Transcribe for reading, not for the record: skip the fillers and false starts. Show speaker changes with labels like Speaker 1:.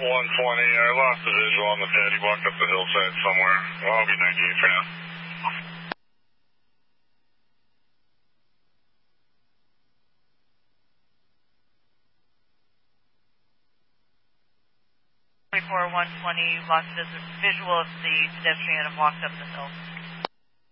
Speaker 1: I lost the visual on the pad. He walked up the hillside somewhere. Well, I'll be 98 for now.
Speaker 2: Before 120, lost visual of the pedestrian and walked up the hill.